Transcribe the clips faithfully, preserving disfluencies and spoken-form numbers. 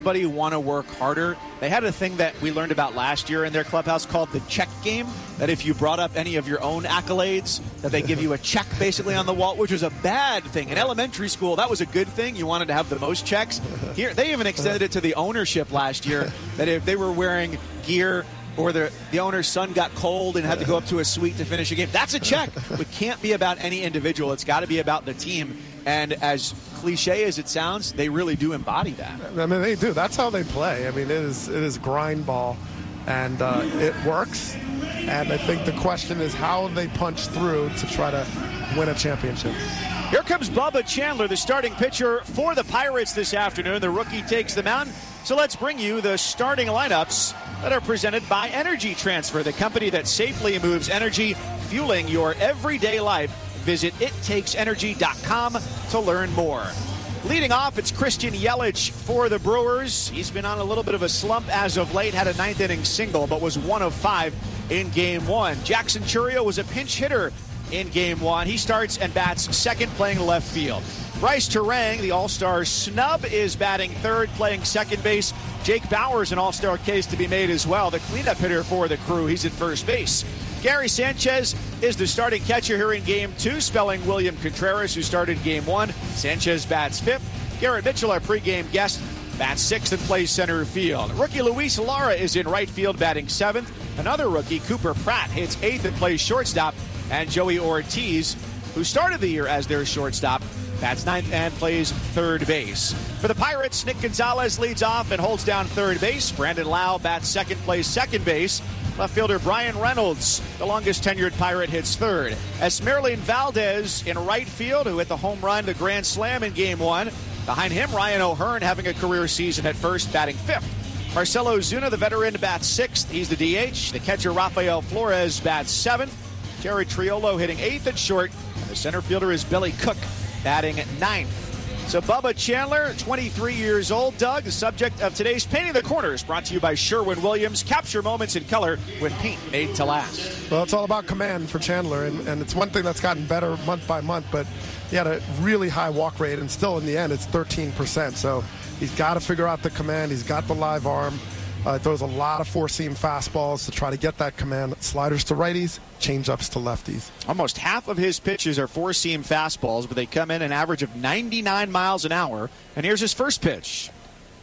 Everybody want to work harder. They had a thing that we learned about last year in their clubhouse called the check game, that if you brought up any of your own accolades, that they give you a check basically on the wall, which was a bad thing. In elementary school, that was a good thing. You wanted to have the most checks. Here, they even extended it to the ownership last year, that if they were wearing gear or the, the owner's son got cold and had to go up to a suite to finish a game, that's a check. It can't be about any individual. It's got to be about the team. And as cliche as it sounds, they really do embody that. I mean, they do. That's how they play. I mean, it is it is grind ball, and uh, it works. And I think the question is how they punch through to try to win a championship. Here comes Bubba Chandler, the starting pitcher for the Pirates this afternoon. The rookie takes the mound. So let's bring you the starting lineups that are presented by Energy Transfer, the company that safely moves energy, fueling your everyday life. Visit it takes energy dot com to learn more. Leading off, it's Christian Yelich for the Brewers. He's been on a little bit of a slump as of late, had a ninth inning single, but was one of five in game one. Jackson Chourio was a pinch hitter in game one. He starts and bats second, playing left field. Bryce Turang, the All-Star snub, is batting third, playing second base. Jake Bauers, an All-Star case to be made as well, the cleanup hitter for the Crew. He's at first base. Gary Sanchez is the starting catcher here in game two, spelling William Contreras, who started game one. Sanchez bats fifth. Garrett Mitchell, our pregame guest, bats sixth and plays center field. Rookie Luis Lara is in right field, batting seventh. Another rookie, Cooper Pratt, hits eighth and plays shortstop. And Joey Ortiz, who started the year as their shortstop, bats ninth and plays third base. For the Pirates, Nick Gonzalez leads off and holds down third base. Brandon Lau bats second, plays second base. Left fielder Brian Reynolds, the longest tenured Pirate, hits third. Esmeralyn Valdez in right field, who hit the home run, the grand slam in game one. Behind him, Ryan O'Hearn having a career season at first, batting fifth. Marcelo Zuna, the veteran, bats sixth. He's the D H. The catcher Rafael Flores bats seventh. Jared Triolo hitting eighth at short. And the center fielder is Billy Cook, batting ninth. So Bubba Chandler, twenty-three years old. Doug, the subject of today's Painting the Corners, brought to you by Sherwin-Williams. Capture moments in color with paint made to last. Well, it's all about command for Chandler, and, and it's one thing that's gotten better month by month, but he had a really high walk rate, and still in the end it's thirteen percent. So he's got to figure out the command. He's got the live arm. Uh, throws a lot of four-seam fastballs to try to get that command. Sliders to righties, change-ups to lefties. Almost half of his pitches are four-seam fastballs, but they come in an average of ninety-nine miles an hour. And here's his first pitch.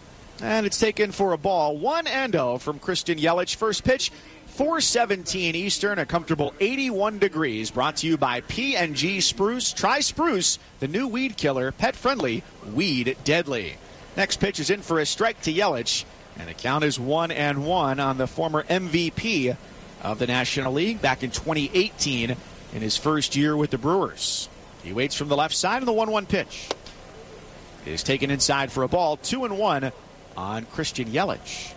And it's taken for a ball. one and oh from Christian Yelich. First pitch, four seventeen Eastern, a comfortable eighty-one degrees. Brought to you by P and G Spruce. Try Spruce, the new weed killer, pet-friendly, weed deadly. Next pitch is in for a strike to Yelich. And the count is one and one on the former M V P of the National League back in twenty eighteen in his first year with the Brewers. He waits from the left side, and the one one pitch is taken inside for a ball. Two and one on Christian Yelich.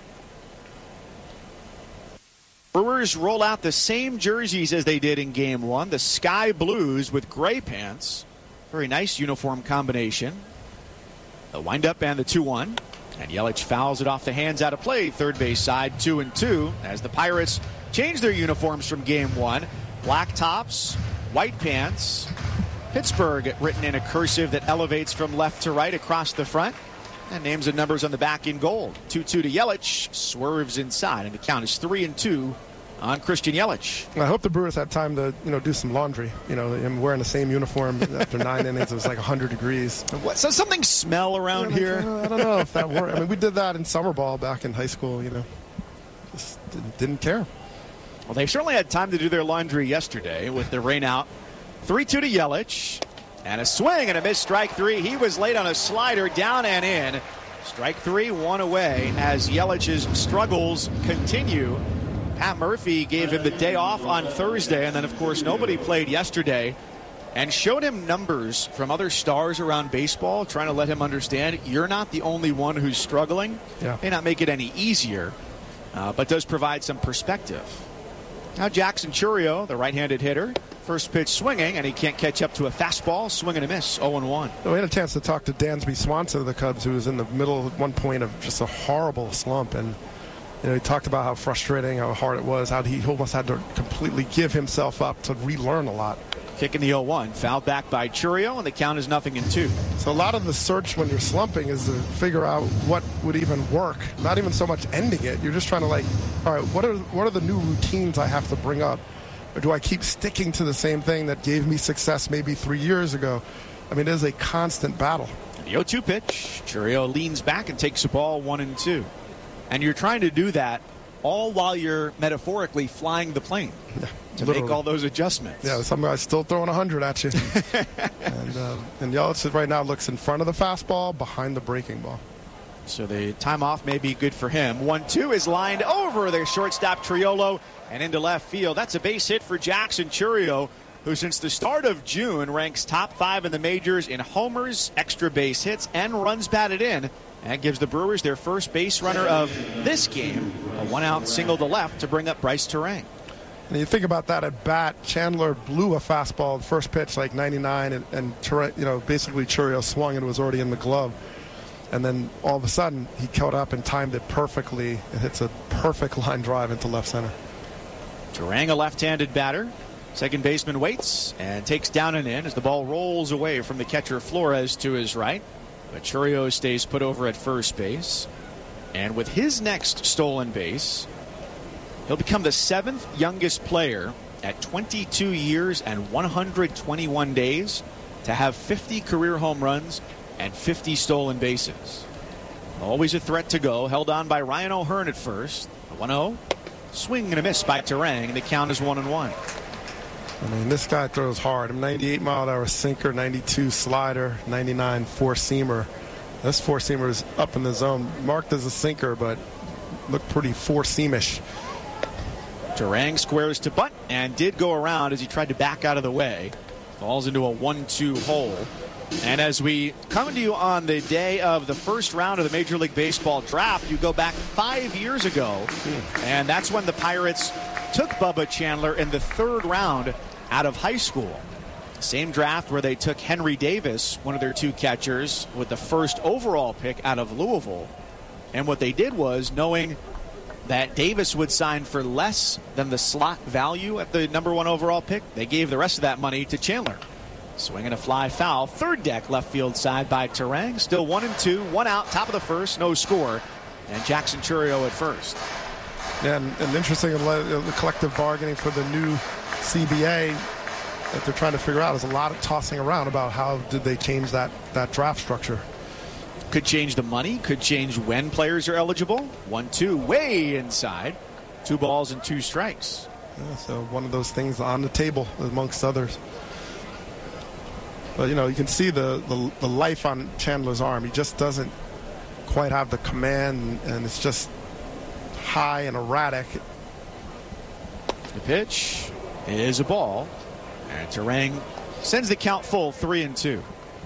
Brewers roll out the same jerseys as they did in game one, the sky blues with gray pants. Very nice uniform combination. The windup and the two one. And Yelich fouls it off the hands out of play. Third base side, two and two, as the Pirates change their uniforms from game one. Black tops, white pants. Pittsburgh written in a cursive that elevates from left to right across the front. And names and numbers on the back in gold. two two to Yelich, swerves inside, and the count is three and two on Christian Yelich. I hope the Brewers had time to, you know, do some laundry. You know, him wearing the same uniform after nine innings. It was like one hundred degrees. What, so something smell around yeah, here? I don't know if that worked. I mean, we did that in summer ball back in high school, you know. Just didn't, didn't care. Well, they certainly had time to do their laundry yesterday with the rain out. three two to Yelich. And a swing and a miss, strike three. He was late on a slider, down and in. Strike three, one away as Yelich's struggles continue. Pat Murphy gave him the day off on Thursday, and then, of course, nobody played yesterday, and showed him numbers from other stars around baseball, trying to let him understand you're not the only one who's struggling. Yeah. May not make it any easier, uh, but does provide some perspective. Now Jackson Chourio, the right-handed hitter, first pitch swinging, and he can't catch up to a fastball. Swing and a miss, oh and one. We had a chance to talk to Dansby Swanson of the Cubs, who was in the middle at one point of just a horrible slump, and you know, he talked about how frustrating, how hard it was, how he almost had to completely give himself up to relearn a lot. Kick in the oh one. Fouled back by Chourio, and the count is nothing in two. So a lot of the search when you're slumping is to figure out what would even work. Not even so much ending it. You're just trying to like, all right, what are what are the new routines I have to bring up? Or do I keep sticking to the same thing that gave me success maybe three years ago? I mean, it is a constant battle. The oh two pitch. Chourio leans back and takes the ball one and two. And you're trying to do that all while you're metaphorically flying the plane yeah, to literally. make all those adjustments. Yeah, some guy's still throwing one hundred at you. and uh, and Yelich right now looks in front of the fastball, behind the breaking ball. So the time off may be good for him. one two is lined over the shortstop Triolo and into left field. That's a base hit for Jackson Chourio, who since the start of June ranks top five in the majors in homers, extra base hits, and runs batted in. And gives the Brewers their first base runner of this game, a one-out single to left to bring up Bryce Turang. And you think about that at bat, Chandler blew a fastball the first pitch like ninety-nine, and, and you know basically Chourio swung and it was already in the glove. And then all of a sudden he caught up and timed it perfectly and hits a perfect line drive into left center. Turang, a left-handed batter. Second baseman waits and takes down and in as the ball rolls away from the catcher Flores to his right. But Chourio stays put over at first base. And with his next stolen base, he'll become the seventh youngest player at twenty-two years and one hundred twenty-one days to have fifty career home runs and fifty stolen bases. Always a threat to go. Held on by Ryan O'Hearn at first. A one oh. Swing and a miss by Turang, and the count is one and one. I mean, this guy throws hard. ninety-eight mile an hour sinker, ninety-two slider, ninety-nine four-seamer. This four-seamer is up in the zone, marked as a sinker, but looked pretty four-seamish. Turang squares to bunt and did go around as he tried to back out of the way. Falls into a one two hole. And as we come to you on the day of the first round of the Major League Baseball draft, you go back five years ago, and that's when the Pirates took Bubba Chandler in the third round out of high school. Same draft where they took Henry Davis, one of their two catchers, with the first overall pick out of Louisville. And what they did was, knowing that Davis would sign for less than the slot value at the number one overall pick, they gave the rest of that money to Chandler. Swinging a fly foul, third deck left field side by Turang. Still one and two, one out, top of the first, no score. And Jackson Chourio at first. Yeah, and, and interesting, the collective bargaining for the new C B A that they're trying to figure out is a lot of tossing around about how did they change that, that draft structure. Could change the money, could change when players are eligible. One two, way inside. Two balls and two strikes. Yeah, so one of those things on the table amongst others. But, you know, you can see the, the, the life on Chandler's arm. He just doesn't quite have the command, and it's just high and erratic. The pitch is a ball, and Turang sends the count full, three and two.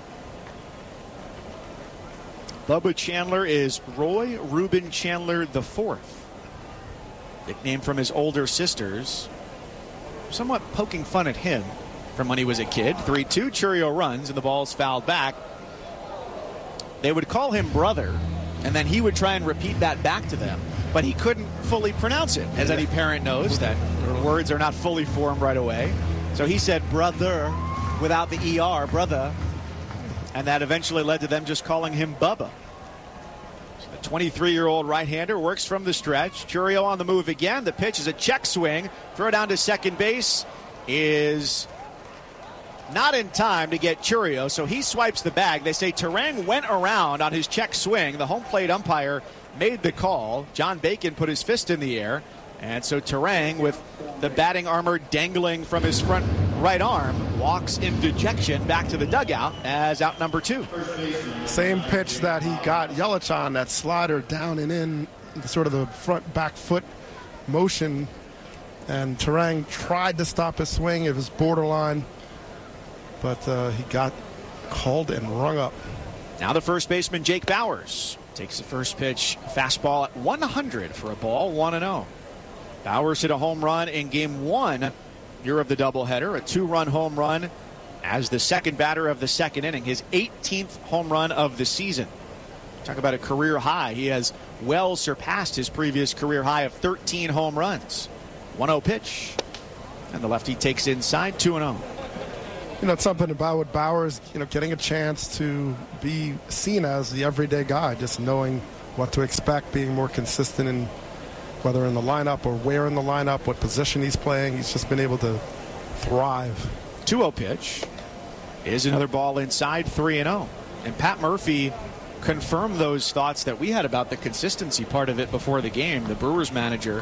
Bubba Chandler is Roy Reuben Chandler the fourth, nicknamed from his older sisters, somewhat poking fun at him from when he was a kid. three two, Chourio runs, and the ball's fouled back. They would call him brother, and then he would try and repeat that back to them, but he couldn't fully pronounce it, as any parent knows that words are not fully formed right away. So he said brother without the E R, brother, and that eventually led to them just calling him Bubba. So the twenty-three-year-old right-hander works from the stretch. Chourio on the move again. The pitch is a check swing. Throw down to second base is not in time to get Chourio, so he swipes the bag. They say Turang went around on his check swing. The home plate umpire made the call. John Bacon put his fist in the air, and so Turang, with the batting armor dangling from his front right arm, walks in dejection back to the dugout as out number two. Same pitch that he got Yelich on, that slider down and in, sort of the front back foot motion, and Turang tried to stop his swing. It was borderline, but uh, he got called and rung up. Now the first baseman, Jake Bauers, takes the first pitch, fastball at one hundred for a ball, one and oh. Bauers hit a home run in game one year of the doubleheader, a two-run home run as the second batter of the second inning, his eighteenth home run of the season. Talk about a career high. He has well surpassed his previous career high of thirteen home runs. one oh pitch, and the lefty takes inside, two and oh. you know, it's something about what Bauers, you know, getting a chance to be seen as the everyday guy, just knowing what to expect, being more consistent in whether in the lineup or where in the lineup, what position he's playing. He's just been able to thrive. two oh pitch is another ball inside, three and oh. And Pat Murphy confirmed those thoughts that we had about the consistency part of it before the game. The Brewers manager,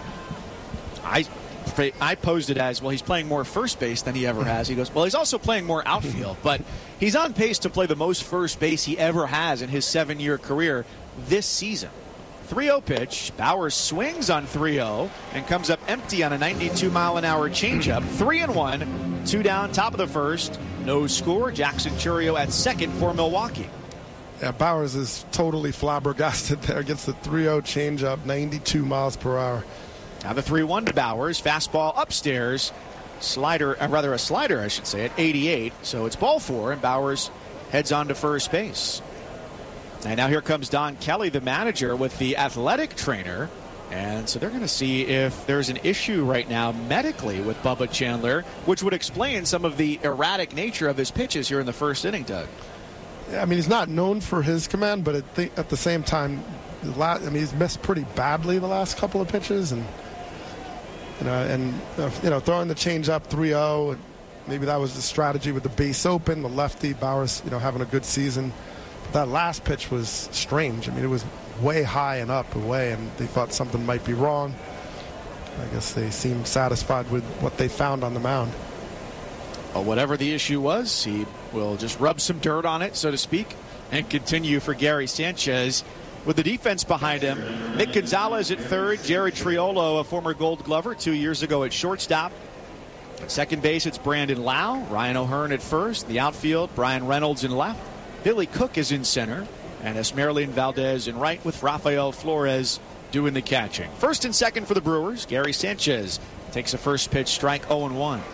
I I posed it as, well, he's playing more first base than he ever has. He goes, well, he's also playing more outfield, but he's on pace to play the most first base he ever has in his seven-year career this season. three oh pitch. Bauers swings on three oh and comes up empty on a ninety-two mile an hour changeup. Three and one, two down, top of the first. No score. Jackson Chourio at second for Milwaukee. Yeah, Bauers is totally flabbergasted there against the three oh changeup, ninety-two miles per hour. Now the three one to Bauers. Fastball upstairs. Slider, uh, rather a slider, I should say, at eighty-eight. So it's ball four, and Bauers heads on to first base. And now here comes Don Kelly, the manager, with the athletic trainer. And so they're going to see if there's an issue right now medically with Bubba Chandler, which would explain some of the erratic nature of his pitches here in the first inning, Doug. Yeah, I mean, he's not known for his command, but at the, at the same time, the last, I mean, he's missed pretty badly the last couple of pitches. And, you know, and uh, you know, throwing the changeup three oh, maybe that was the strategy with the base open, the lefty, Bauers, you know, having a good season. That last pitch was strange. I mean, it was way high and up away, and they thought something might be wrong. I guess they seemed satisfied with what they found on the mound. Well, whatever the issue was, he will just rub some dirt on it, so to speak, and continue for Gary Sanchez with the defense behind him. Nick Gonzalez at third, Jared Triolo, a former Gold Glover, two years ago at shortstop. At second base, it's Brandon Lau, Ryan O'Hearn at first. The outfield, Brian Reynolds in left. Billy Cook is in center, and Esmeralyn Valdez in right, with Rafael Flores doing the catching. First and second for the Brewers. Gary Sanchez takes a first pitch strike, oh and one.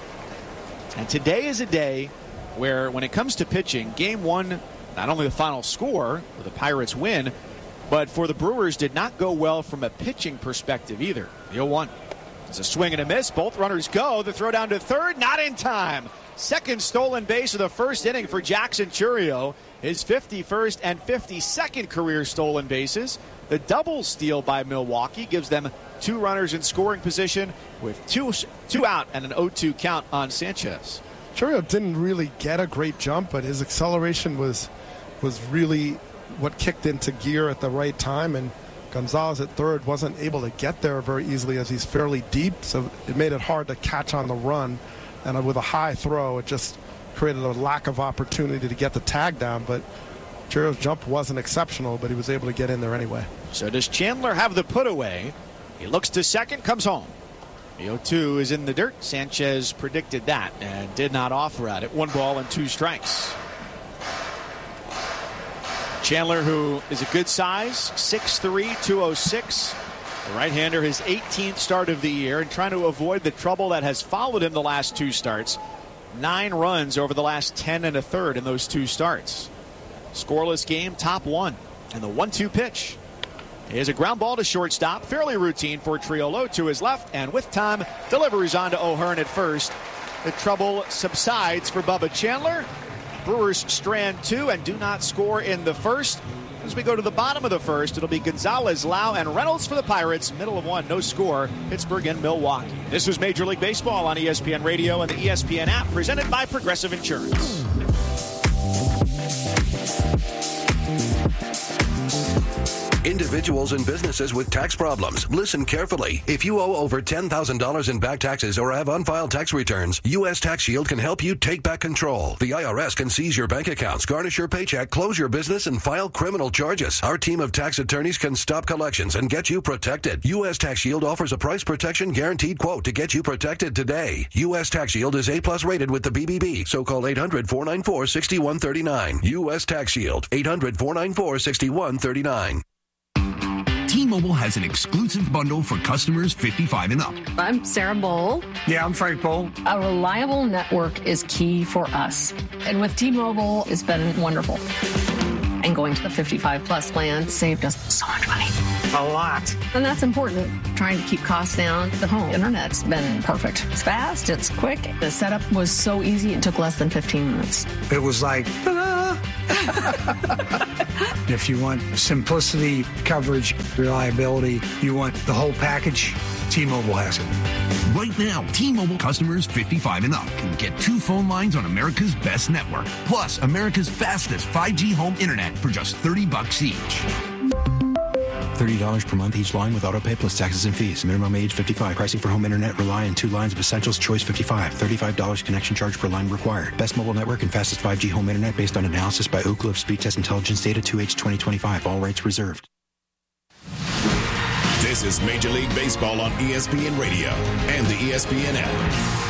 And today is a day where, when it comes to pitching, game one, not only the final score, the Pirates win, but for the Brewers did not go well from a pitching perspective either. The oh one. It's a swing and a miss. Both runners go. The throw down to third, not in time. Second stolen base of the first inning for Jackson Chourio. His fifty-first and fifty-second career stolen bases. The double steal by Milwaukee gives them two runners in scoring position with two two out and an oh two count on Sanchez. Chourio didn't really get a great jump, but his acceleration was was really what kicked into gear at the right time, and Gonzalez at third wasn't able to get there very easily as he's fairly deep, so it made it hard to catch on the run. And with a high throw, it just created a lack of opportunity to get the tag down. But Chourio's jump wasn't exceptional, but he was able to get in there anyway. So does Chandler have the put away? He looks to second, comes home. The oh two is in the dirt. Sanchez predicted that and did not offer at it. One ball and two strikes. Chandler, who is a good size, six three, two oh six. The right-hander, his eighteenth start of the year, and trying to avoid the trouble that has followed him the last two starts. Nine runs over the last ten and a third in those two starts. Scoreless game, top one. And the one two pitch is a ground ball to shortstop. Fairly routine for Triolo to his left, and with time, delivers on to O'Hearn at first. The trouble subsides for Bubba Chandler. Brewers strand two and do not score in the first. As we go to the bottom of the first, it'll be Gonzalez, Lau, and Reynolds for the Pirates. Middle of one, no score, Pittsburgh and Milwaukee. This was Major League Baseball on E S P N Radio and the E S P N app, presented by Progressive Insurance. Individuals and businesses with tax problems, listen carefully. If you owe over ten thousand dollars in back taxes or have unfiled tax returns, U S Tax Shield can help you take back control. The I R S can seize your bank accounts, garnish your paycheck, close your business, and file criminal charges. Our team of tax attorneys can stop collections and get you protected. U S Tax Shield offers a price protection guaranteed quote to get you protected today. U S Tax Shield is A plus rated with the B B B, so call eight hundred, four nine four, six one three nine. U S Tax Shield, eight hundred, four nine four, six one three nine. T-Mobile has an exclusive bundle for customers fifty-five and up. I'm Sarah Bowl. Yeah, I'm Frank Bowl. A reliable network is key for us. And with T-Mobile, it's been wonderful. And going to the fifty-five plus plan saved us so much money. A lot. And that's important. Trying to keep costs down. The home internet's been perfect. It's fast, it's quick. The setup was so easy, it took less than fifteen minutes. It was like, ta-da! If you want simplicity, coverage, reliability, you want the whole package, T-Mobile has it. Right now, T-Mobile customers fifty-five and up can get two phone lines on America's best network, plus America's fastest five G home internet for just thirty bucks each. thirty dollars per month each line with autopay plus taxes and fees. Minimum age fifty-five. Pricing for home internet rely on two lines of Essentials Choice fifty-five. thirty-five dollars connection charge per line required. Best mobile network and fastest five G home internet based on analysis by Ookla of Speed Test Intelligence data two H twenty twenty-five. All rights reserved. This is Major League Baseball on E S P N Radio and the E S P N app.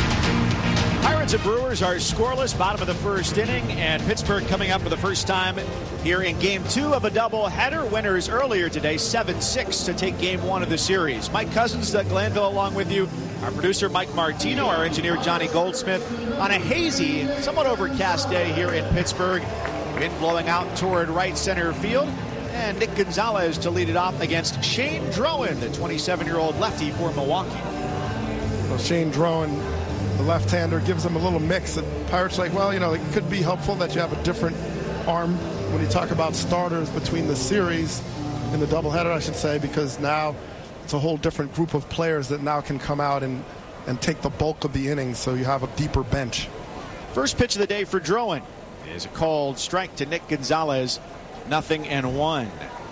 Pirates and Brewers are scoreless, bottom of the first inning, and Pittsburgh coming up for the first time here in game two of a doubleheader. Winners earlier today, seven six to take game one of the series. Mike Cousins, Doug Glanville along with you. Our producer, Mike Martino, our engineer, Johnny Goldsmith, on a hazy, somewhat overcast day here in Pittsburgh. Wind blowing out toward right center field. And Nick Gonzalez to lead it off against Shane Drowan, the twenty-seven-year-old lefty for Milwaukee. Well, Shane Drowan, the left-hander, gives them a little mix. And Pirates like, well, you know, it could be helpful that you have a different arm when you talk about starters between the series in the doubleheader, I should say, because now it's a whole different group of players that now can come out and, and take the bulk of the innings, so you have a deeper bench. First pitch of the day for Drowan is a called strike to Nick Gonzalez. Nothing and one.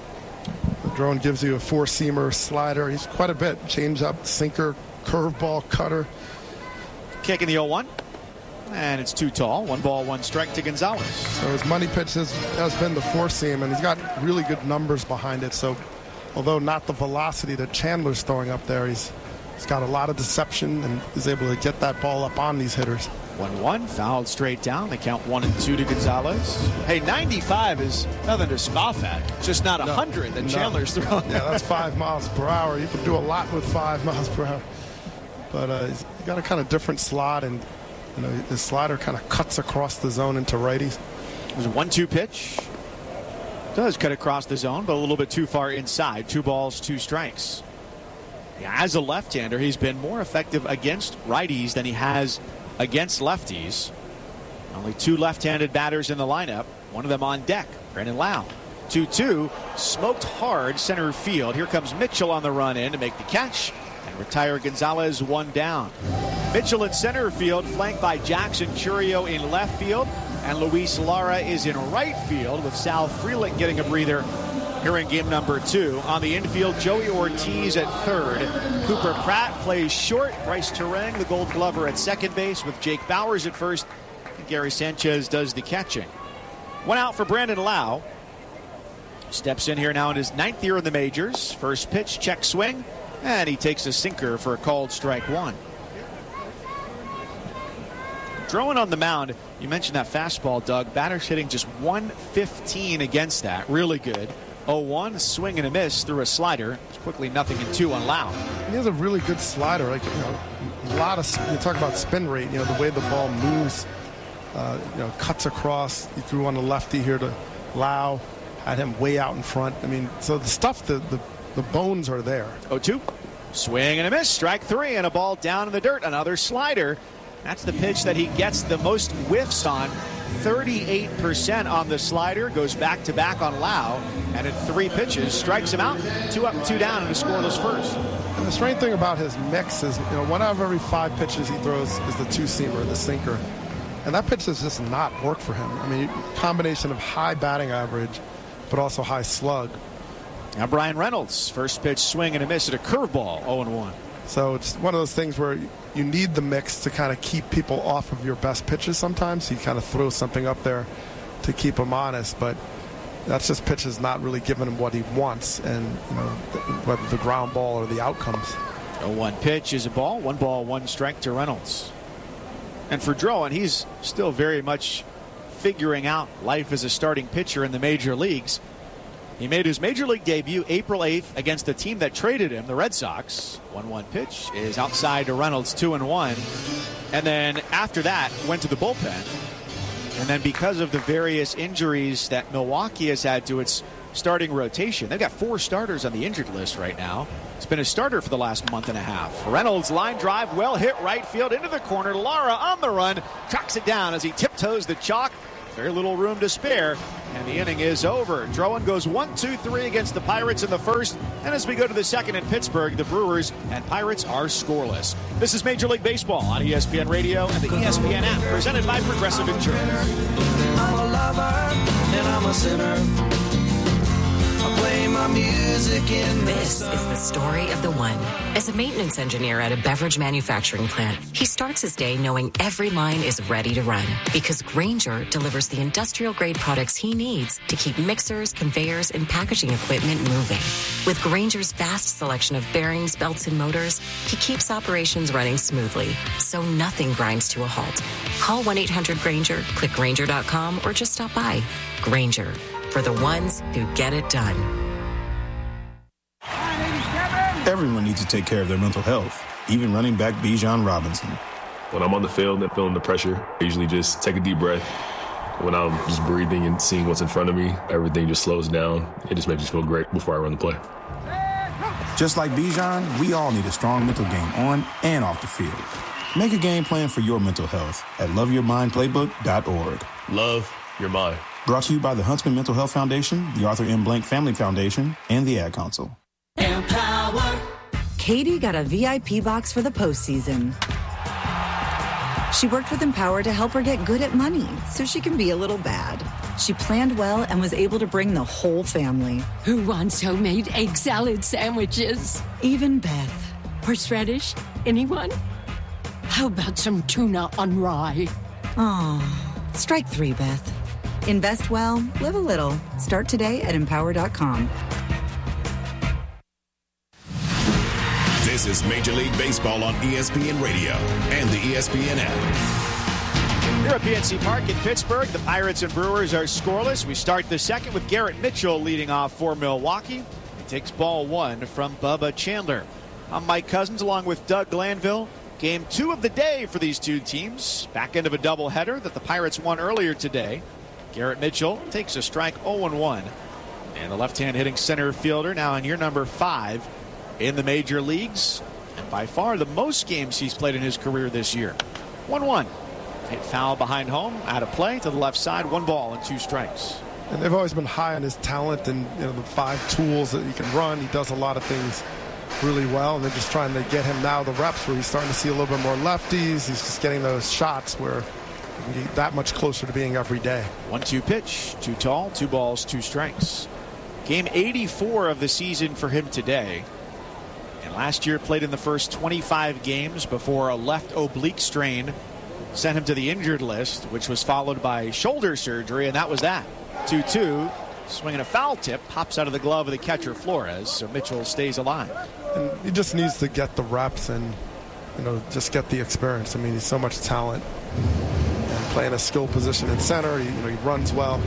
The Drowan gives you a four-seamer, slider. He's quite a bit. Change-up, sinker, curveball, cutter. Kicking the oh one. And it's too tall. One ball, one strike to Gonzalez. So his money pitch has, has been the four-seam, and he's got really good numbers behind it. So although not the velocity that Chandler's throwing up there, he's, he's got a lot of deception and is able to get that ball up on these hitters. one one, fouled straight down. They count one and two to Gonzalez. Hey, ninety-five is nothing to scoff at. It's just not one hundred no, that Chandler's no. throwing. Yeah, that's five miles per hour. You can do a lot with five miles per hour. But uh, he's got a kind of different slot, and you know his slider kind of cuts across the zone into righties. It was a one two pitch. Does cut across the zone, but a little bit too far inside. Two balls, two strikes. Yeah, as a left-hander, he's been more effective against righties than he has against lefties. Only two left-handed batters in the lineup. One of them on deck, Brandon Lau. two two, smoked hard center field. Here comes Mitchell on the run in to make the catch and retire Gonzalez one down. Mitchell in center field, flanked by Jackson Churio in left field, and Luis Lara is in right field with Sal Frelick getting a breather here in game number two. On the infield, Joey Ortiz at third. Cooper Pratt plays short. Bryce Terang, the Gold Glover, at second base with Jake Bowers at first. And Gary Sanchez does the catching. One out for Brandon Lau. Steps in here now in his ninth year in the majors. First pitch, check swing, and he takes a sinker for a called strike one. Drowan on the mound, you mentioned that fastball, Doug. Batter's hitting just one fifteen against that. Really good. oh one, swing and a miss through a slider. It's quickly nothing and two on Lau. He has a really good slider. Like, you know, a lot of, you talk about spin rate, you know, the way the ball moves, uh, you know, cuts across. He threw on the lefty here to Lau, had him way out in front. I mean, so the stuff, the, the, the bones are there. oh two, swing and a miss. Strike three, and a ball down in the dirt. Another slider. That's the pitch that he gets the most whiffs on. thirty-eight percent on the slider. Goes back to back on Lau. And in three pitches, strikes him out. Two up, two down, and a scoreless first. And the strange thing about his mix is, you know, one out of every five pitches he throws is the two-seamer, the sinker. And that pitch does just not work for him. I mean, combination of high batting average, but also high slug. Now Brian Reynolds, first pitch swing and a miss at a curveball, oh and one. So it's one of those things where you need the mix to kind of keep people off of your best pitches sometimes. You kind of throw something up there to keep them honest, but that's just pitches not really giving him what he wants, and you know, whether the ground ball or the outcomes. oh one pitch is a ball. One ball, one strike to Reynolds. And for Drowan, he's still very much figuring out life as a starting pitcher in the major leagues. He made his major league debut April eighth against the team that traded him, the Red Sox. one one pitch is outside to Reynolds, two and one. And then after that, went to the bullpen. And then because of the various injuries that Milwaukee has had to its starting rotation, they've got four starters on the injured list right now. It's been a starter for the last month and a half. Reynolds line drive, well hit right field into the corner. Lara on the run, tracks it down as he tiptoes the chalk. Very little room to spare, and the inning is over. Drowan goes one two three against the Pirates in the first, and as we go to the second in Pittsburgh, the Brewers and Pirates are scoreless. This is Major League Baseball on E S P N Radio and the E S P N app, presented by Progressive Insurance. I'm a lover and I'm a sinner. I play my music in This is the story of the one. As a maintenance engineer at a beverage manufacturing plant, he starts his day knowing every line is ready to run because Grainger delivers the industrial-grade products he needs to keep mixers, conveyors, and packaging equipment moving. With Grainger's vast selection of bearings, belts, and motors, he keeps operations running smoothly, so nothing grinds to a halt. Call one eight hundred Grainger, click Grainger dot com, or just stop by. Grainger, for the ones who get it done. Everyone needs to take care of their mental health, even running back Bijan Robinson. When I'm on the field and feeling the pressure, I usually just take a deep breath. When I'm just breathing and seeing what's in front of me, everything just slows down. It just makes me feel great before I run the play. Just like Bijan, we all need a strong mental game on and off the field. Make a game plan for your mental health at love your mind playbook dot org. Love your mind. Brought to you by the Huntsman Mental Health Foundation, the Arthur M. Blank Family Foundation, and the Ad Council. Empower. Katie got a V I P box for the postseason. She worked with Empower to help her get good at money so she can be a little bad. She planned well and was able to bring the whole family. Who wants homemade egg salad sandwiches? Even Beth. Horseradish? Anyone? How about some tuna on rye? Aw, strike three, Beth. Invest well, live a little. Start today at empower dot com. This is Major League Baseball on E S P N Radio and the E S P N app. Here at P N C Park in Pittsburgh, the Pirates and Brewers are scoreless. We start the second with Garrett Mitchell leading off for Milwaukee. He takes ball one from Bubba Chandler. I'm Mike Cousins along with Doug Glanville. Game two of the day for these two teams. Back end of a doubleheader that the Pirates won earlier today. Garrett Mitchell takes a strike oh and one. And the left-hand hitting center fielder now in year number five in the major leagues. And by far the most games he's played in his career this year. one one. Hit foul behind home, out of play to the left side, one ball and two strikes. And they've always been high on his talent and, you know, the five tools that he can run. He does a lot of things really well, and they're just trying to get him now the reps where he's starting to see a little bit more lefties. He's just getting those shots where he can get that much closer to being every day. one two pitch, too tall, two balls, two strikes. Game eighty-four of the season for him today. And last year played in the first twenty-five games before a left oblique strain sent him to the injured list, which was followed by shoulder surgery, and that was that. two two. Swinging a foul tip, pops out of the glove of the catcher Flores, so Mitchell stays alive. And he just needs to get the reps and, you know, just get the experience. I mean, he's so much talent and playing a skill position in center. He, you know, he runs well.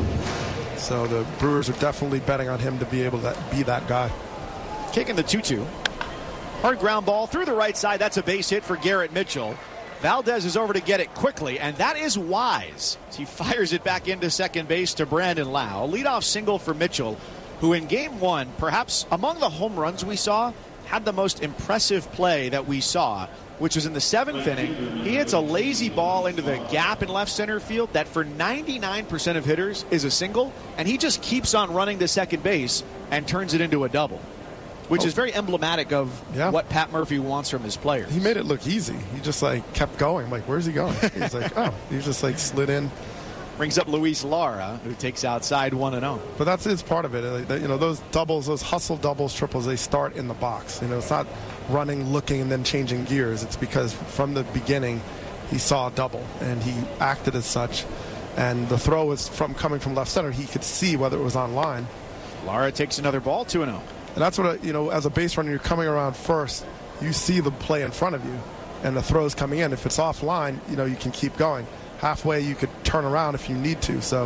So the Brewers are definitely betting on him to be able to be that guy. Kicking the two two. Hard ground ball through the right side. That's a base hit for Garrett Mitchell. Valdez is over to get it quickly, and that is wise. He fires it back into second base to Brandon Lau. A leadoff single for Mitchell, who in game one, perhaps among the home runs we saw, had the most impressive play that we saw, which was in the seventh inning. He hits a lazy ball into the gap in left center field that for ninety-nine percent of hitters is a single, and he just keeps on running to second base and turns it into a double. Which oh. is very emblematic of yeah. what Pat Murphy wants from his players. He made it look easy. He just like kept going. I'm like, where's he going? He's like, oh, he just like slid in. Brings up Luis Lara, who takes outside one and oh. But that's it's part of it. You know, those doubles, those hustle doubles, triples, they start in the box. You know, it's not running, looking, and then changing gears. It's because from the beginning, he saw a double and he acted as such. And the throw was from coming from left center. He could see whether it was on line. Lara takes another ball, two and oh. And that's what, you know, as a base runner, you're coming around first. You see the play in front of you, and the throw's coming in. If it's offline, you know, you can keep going. Halfway, you could turn around if you need to. So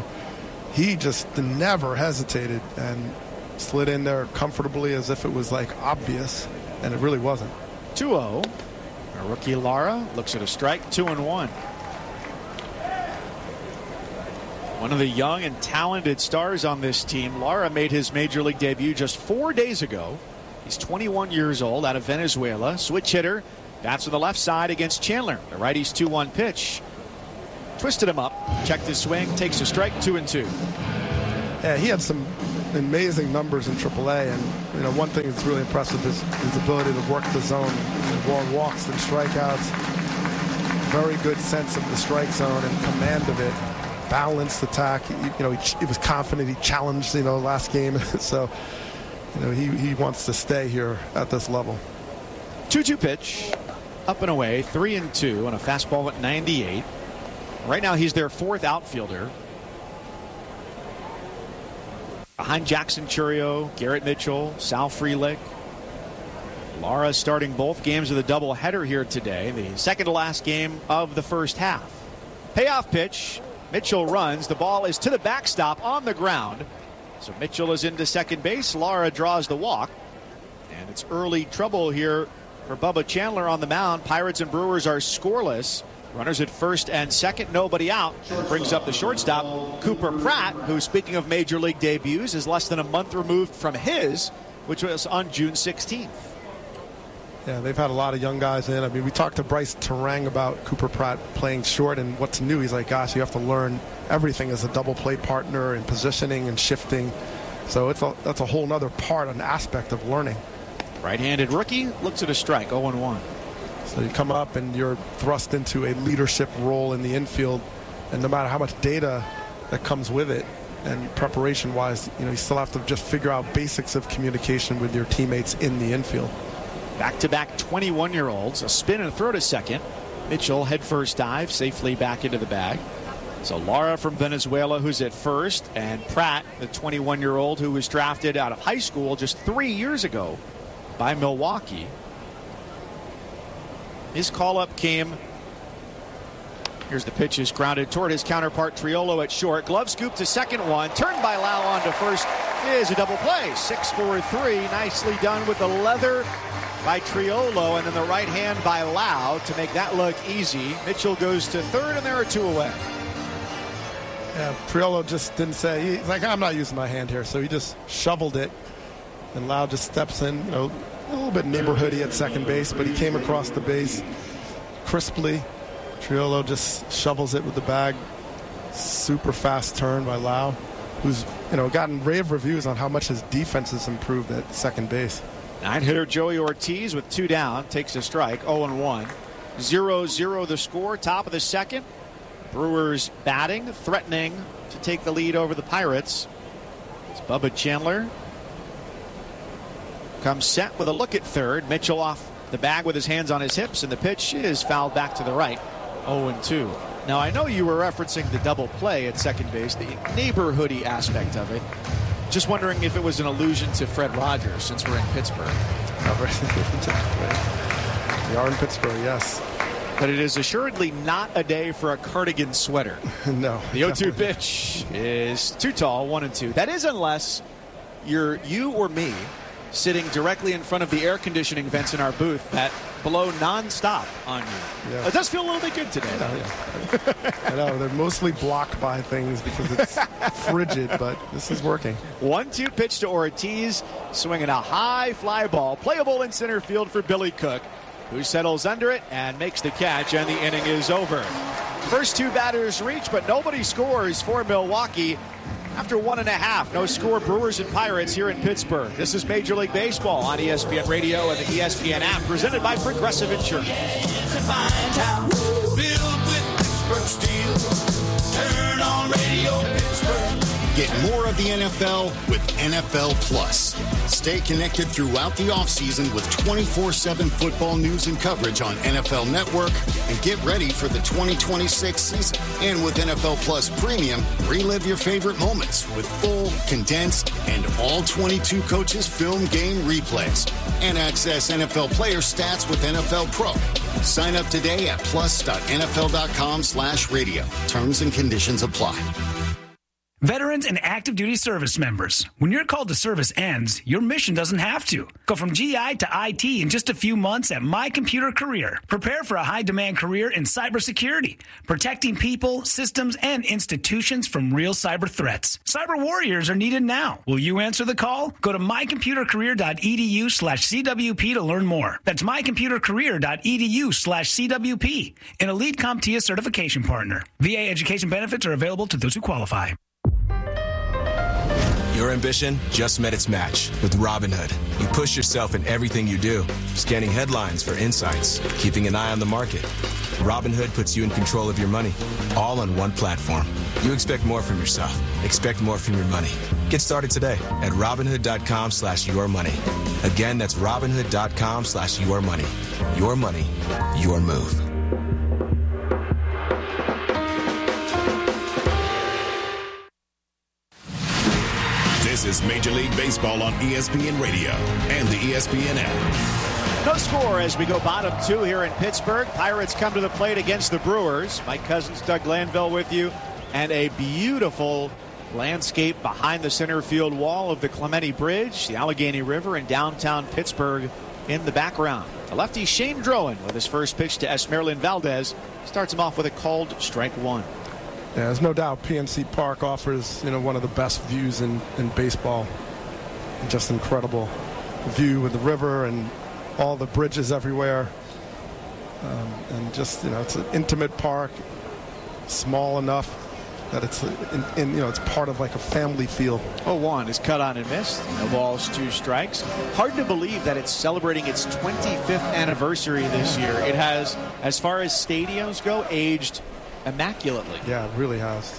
he just never hesitated and slid in there comfortably as if it was, like, obvious, and it really wasn't. two oh. Our rookie Lara looks at a strike, two and one. One of the young and talented stars on this team. Lara made his major league debut just four days ago. He's twenty-one years old, out of Venezuela. Switch hitter. Bats on the left side against Chandler. The righty's two one pitch. Twisted him up. Checked his swing. Takes a strike. Two and two. Yeah, he had some amazing numbers in triple A, and you know one thing that's really impressive is his ability to work the zone, more walks than strikeouts. Very good sense of the strike zone and command of it. Balanced attack. He, you know, he, he was confident. He challenged, you know, last game. So, you know, he, he wants to stay here at this level. two two pitch. Up and away. three and two on a fastball at ninety-eight. Right now he's their fourth outfielder. Behind Jackson Chourio, Garrett Mitchell, Sal Frelick. Lara starting both games of the doubleheader here today. The second to last game of the first half. Payoff pitch. Mitchell runs. The ball is to the backstop on the ground. So Mitchell is into second base. Lara draws the walk. And it's early trouble here for Bubba Chandler on the mound. Pirates and Brewers are scoreless. Runners at first and second, nobody out. Brings up the shortstop, Cooper Pratt, who, speaking of major league debuts, is less than a month removed from his, which was on June sixteenth. Yeah, they've had a lot of young guys in. I mean, we talked to Bryce Terang about Cooper Pratt playing short and what's new. He's like, gosh, you have to learn everything as a double play partner and positioning and shifting. So it's a, that's a whole other part, an aspect of learning. Right-handed rookie looks at a strike, oh and one. So you come up and you're thrust into a leadership role in the infield, and no matter how much data that comes with it and preparation-wise, you know, you still have to just figure out basics of communication with your teammates in the infield. Back-to-back twenty-one-year-olds, a spin and a throw to second. Mitchell head first dive, safely back into the bag. So Lara from Venezuela, who's at first, and Pratt, the twenty-one-year-old who was drafted out of high school just three years ago by Milwaukee. His call-up came. Here's the pitch is grounded toward his counterpart Triolo at short. Glove scoop to second one. Turned by Lau on to first is a double play. six four three. Nicely done with the leather by Triolo, and then the right hand by Lau to make that look easy. Mitchell goes to third, and there are two away. Yeah, Triolo just didn't say, he's like, I'm not using my hand here. So he just shoveled it, and Lau just steps in, you know, a little bit neighborhoody at second base, but he came across the base crisply. Triolo just shovels it with the bag. Super fast turn by Lau, who's, you know, gotten rave reviews on how much his defense has improved at second base. Nine-hitter Joey Ortiz with two down takes a strike, oh and one. zero zero the score, top of the second. Brewers batting, threatening to take the lead over the Pirates. It's Bubba Chandler. Comes set with a look at third. Mitchell off the bag with his hands on his hips, and the pitch is fouled back to the right. oh and two. Now, I know you were referencing the double play at second base, the neighborhoody aspect of it. Just wondering if it was an allusion to Fred Rogers, since we're in Pittsburgh. We are in Pittsburgh, yes. But it is assuredly not a day for a cardigan sweater. No. The oh two pitch is too tall, one and two. That is unless you're you or me sitting directly in front of the air conditioning vents in our booth that blow nonstop on you. Yeah. It does feel a little bit good today, though. Yeah. I know, they're mostly blocked by things because it's frigid, but this is working. one two pitch to Ortiz, swinging a high fly ball, playable in center field for Billy Cook, who settles under it and makes the catch, and the inning is over. First two batters reach, but nobody scores for Milwaukee. After one and a half, no score, Brewers and Pirates here in Pittsburgh. This is Major League Baseball on E S P N Radio and the E S P N app, presented by Progressive Insurance. It's a fine town, filled with Pittsburgh steel. Turn on Radio Pittsburgh. Get more of the N F L with N F L Plus. Stay connected throughout the offseason with twenty-four seven football news and coverage on N F L Network, and get ready for the twenty twenty-six season. And with N F L Plus Premium, relive your favorite moments with full, condensed, and all twenty-two coaches film game replays. And access N F L player stats with N F L Pro. Sign up today at plus dot N F L dot com slash radio. Terms and conditions apply. Veterans and active duty service members, when your call to service ends, your mission doesn't have to. Go from G I to I T in just a few months at My Computer Career. Prepare for a high-demand career in cybersecurity, protecting people, systems, and institutions from real cyber threats. Cyber warriors are needed now. Will you answer the call? Go to mycomputercareer.edu slash CWP to learn more. That's mycomputercareer.edu slash CWP, an elite CompTIA certification partner. V A education benefits are available to those who qualify. Your ambition just met its match with Robinhood. You push yourself in everything you do, scanning headlines for insights, keeping an eye on the market. Robinhood puts you in control of your money, all on one platform. You expect more from yourself. Expect more from your money. Get started today at Robinhood.com slash your money. Again, that's Robinhood.com slash your money. Your money, your move. This is Major League Baseball on E S P N Radio and the E S P N app. No score as we go bottom two here in Pittsburgh. Pirates come to the plate against the Brewers. Mike Cousins, Doug Glanville with you. And a beautiful landscape behind the center field wall of the Clemente Bridge, the Allegheny River, and downtown Pittsburgh in the background. The lefty Shane Drowan with his first pitch to Esmeralyn Valdez starts him off with a called strike one. Yeah, there's no doubt P N C Park offers, you know, one of the best views in, in baseball. Just incredible view with the river and all the bridges everywhere. Um, and just, you know, it's an intimate park, small enough that it's, in, in, you know, it's part of like a family feel. oh one is cut on and missed. No balls, two strikes. Hard to believe that it's celebrating its twenty-fifth anniversary this year. It has, as far as stadiums go, aged immaculately. Yeah, it really has.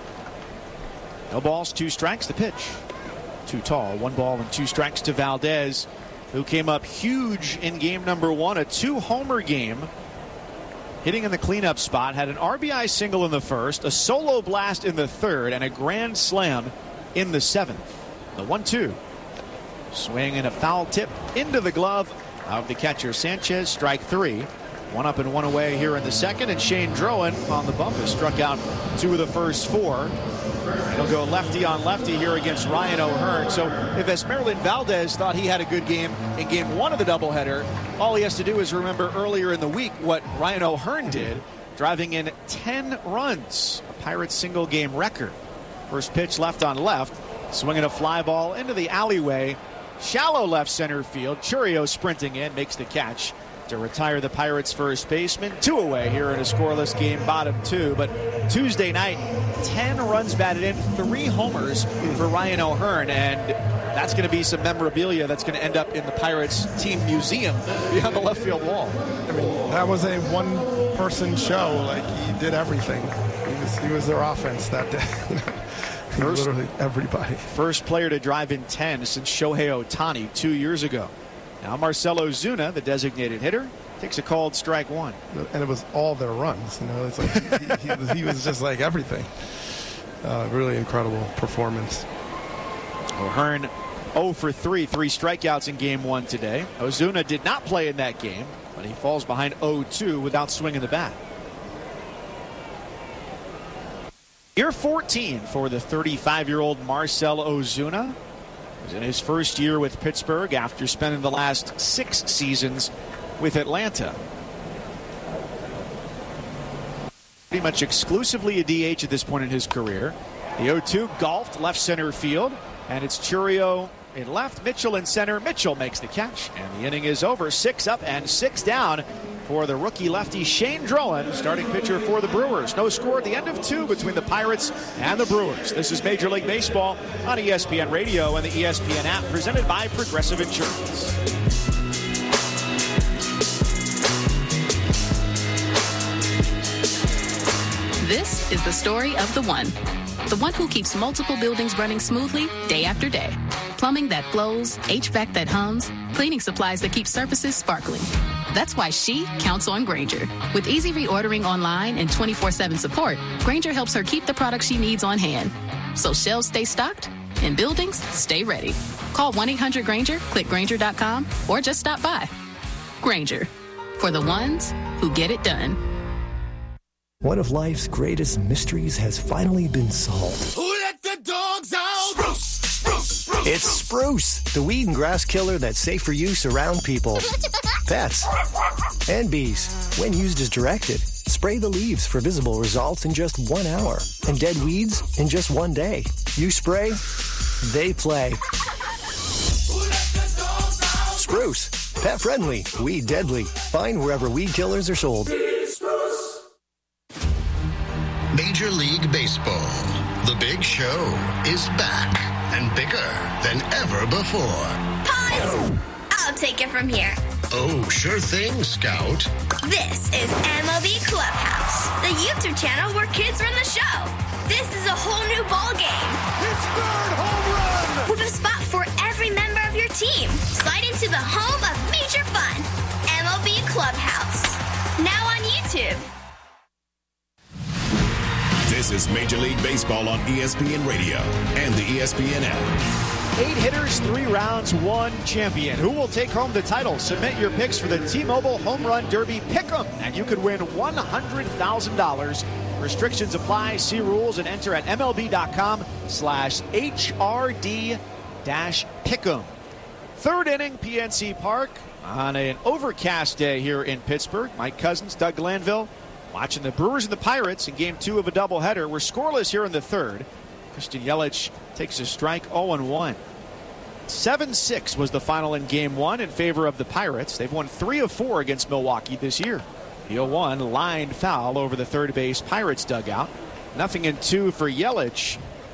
No balls, two strikes. The pitch. Too tall. One ball and two strikes to Valdez, who came up huge in game number one. A two-homer game. Hitting in the cleanup spot. Had an R B I single in the first, a solo blast in the third, and a grand slam in the seventh. The one two. Swing and a foul tip into the glove of the catcher Sanchez. Strike three. One up and one away here in the second, and Shane Drowan on the bump has struck out two of the first four. He'll go lefty on lefty here against Ryan O'Hearn. So if Esmeralyn Valdez thought he had a good game in game one of the doubleheader, all he has to do is remember earlier in the week what Ryan O'Hearn did, driving in ten runs, a Pirates single game record. First pitch left on left, swinging a fly ball into the alleyway, shallow left center field. Churio sprinting in, makes the catch to retire the Pirates first baseman. Two away here in a scoreless game, bottom two. But Tuesday night, ten runs batted in, three homers for Ryan O'Hearn, and that's going to be some memorabilia that's going to end up in the Pirates team museum behind the left field wall. I mean, that was a one-person show. Like, he did everything. He was, he was their offense that day. You know? First, literally everybody. First player to drive in ten since Shohei Ohtani two years ago. Now Marcell Ozuna, the designated hitter, takes a called strike one. And it was all their runs. You know, it's like he, he, was, he was just like everything. Uh, really incredible performance. O'Hearn oh for three, three strikeouts in game one today. Ozuna did not play in that game, but he falls behind oh two without swinging the bat. Year fourteen for the thirty-five-year-old Marcell Ozuna. He's in his first year with Pittsburgh after spending the last six seasons with Atlanta. Pretty much exclusively a D H at this point in his career. The oh two golfed left center field, and it's Churio in left, Mitchell in center. Mitchell makes the catch, and the inning is over. Six up and six down for the rookie lefty Shane Drowan, starting pitcher for the Brewers. No score at the end of two between the Pirates and the Brewers. This is Major League Baseball on E S P N Radio and the E S P N app, presented by Progressive Insurance. This is the story of the one. The one who keeps multiple buildings running smoothly day after day. Plumbing that flows, H V A C that hums, cleaning supplies that keep surfaces sparkling. That's why she counts on Grainger. With easy reordering online and twenty-four seven support, Grainger helps her keep the products she needs on hand. So shelves stay stocked and buildings stay ready. Call one eight hundred Grainger, click Grainger dot com, or just stop by. Grainger, for the ones who get it done. One of life's greatest mysteries has finally been solved. Who let the It's Spruce, the weed and grass killer that's safe for use around people, pets, and bees. When used as directed, spray the leaves for visible results in just one hour and dead weeds in just one day. You spray, they play. Spruce, pet friendly, weed deadly. Find wherever weed killers are sold. Major League Baseball. The Big Show is back and bigger than ever before. Pause! I'll take it from here. Oh, sure thing, Scout. This is M L B Clubhouse, the YouTube channel where kids run the show. This is a whole new ball game. It's third home run! With a spot for every member of your team. Slide into the home of major fun. M L B Clubhouse. Now on YouTube. This is Major League Baseball on E S P N Radio and the E S P N app. Eight hitters, three rounds, one champion. Who will take home the title? Submit your picks for the T-Mobile Home Run Derby Pick'em, and you could win one hundred thousand dollars. Restrictions apply. See rules and enter at MLB.com slash HRD dash Pick'em. Third inning, P N C Park on an overcast day here in Pittsburgh. Mike Cousins, Doug Glanville, watching the Brewers and the Pirates in game two of a doubleheader. We're scoreless here in the third. Christian Yelich takes a strike, oh and one. seven six was the final in game one in favor of the Pirates. They've won three of four against Milwaukee this year. The oh one lined foul over the third base Pirates dugout. Nothing in two for Yelich,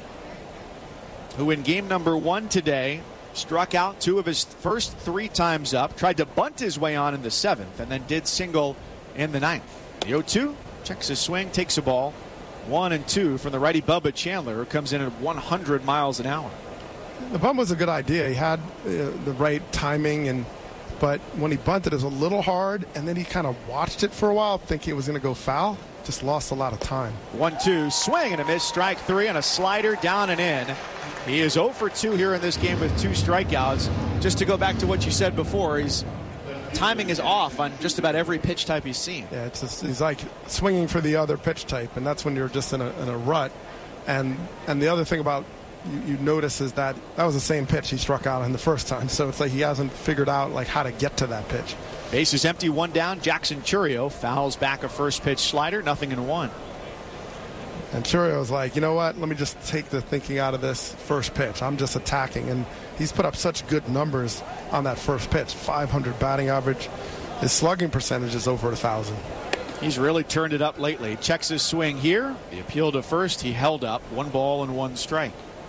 who in game number one today struck out two of his first three times up, tried to bunt his way on in the seventh, and then did single in the ninth. The oh two checks his swing, takes a ball. One and two from the righty Bubba Chandler, who comes in at one hundred miles an hour. The bunt was a good idea. He had uh, the right timing, and but when he bunted, it was a little hard, and then he kind of watched it for a while, thinking it was going to go foul. Just lost a lot of time. one two, swing and a miss, strike three, and a slider down and in. He is oh for two here in this game with two strikeouts. Just to go back to what you said before, he's timing is off on just about every pitch type he's seen. Yeah, it's just, he's like swinging for the other pitch type, and that's when you're just in a, in a rut. And and the other thing about you, you notice is that that was the same pitch he struck out on the first time. So it's like he hasn't figured out like how to get to that pitch. Base is empty, one down. Jackson Chourio fouls back a first pitch slider, nothing in one. And Churio's like, you know what? Let me just take the thinking out of this first pitch. I'm just attacking. And he's put up such good numbers on that first pitch. five hundred batting average. His slugging percentage is over one thousand. He's really turned it up lately. Checks his swing here. The appeal to first, he held up. One ball and one strike.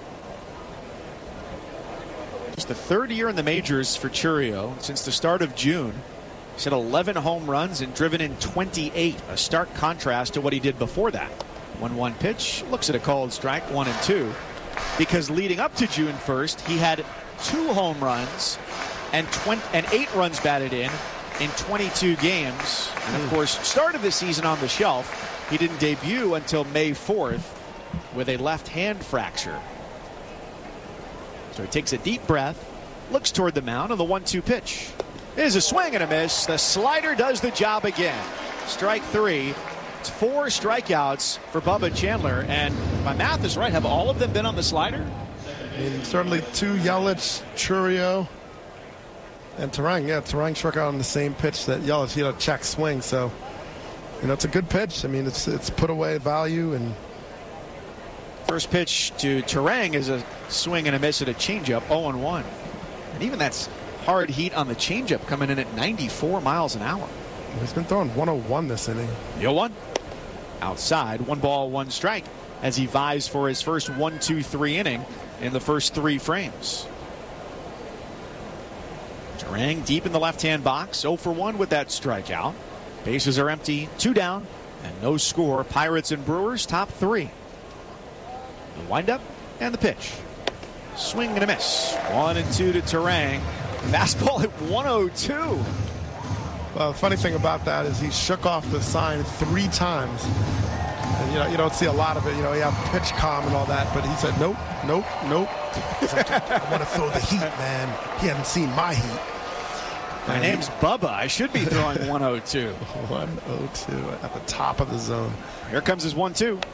It's the third year in the majors for Chourio. Since the start of June, he's hit eleven home runs and driven in twenty-eight. A stark contrast to what he did before that. one one pitch, looks at a called strike, one and two. Because leading up to June first, he had two home runs and twenty and eight runs batted in in twenty-two games. And of course, started the season on the shelf. He didn't debut until May fourth with a left hand fracture. So he takes a deep breath, looks toward the mound, and the one two pitch is a swing and a miss. The slider does the job again. Strike three. It's four strikeouts for Bubba Chandler, and if my math is right, have all of them been on the slider? I mean, certainly two, Yelich, Chourio, and Turang. Yeah, Turang struck out on the same pitch that Yelich. He had a check swing, so you know it's a good pitch. I mean, it's it's put away value. And first pitch to Turang is a swing and a miss at a changeup, oh and one, and even that's hard heat on the changeup, coming in at ninety-four miles an hour. He's been throwing one oh one this inning. The oh one. Outside, one ball, one strike, as he vies for his first one two three inning in the first three frames. Turang deep in the left-hand box, oh for one with that strikeout. Bases are empty, two down, and no score. Pirates and Brewers top three. The windup and the pitch. Swing and a miss. One and two to Turang. Fastball at one oh two. Well, the funny thing about that is he shook off the sign three times. And, you know, you don't see a lot of it. You know, you have pitch calm and all that. But he said, nope, nope, nope. Like, I want to throw the heat, man. He hadn't seen my heat. My and name's Bubba. I should be throwing one oh two. one oh two at the top of the zone. Here comes his one two.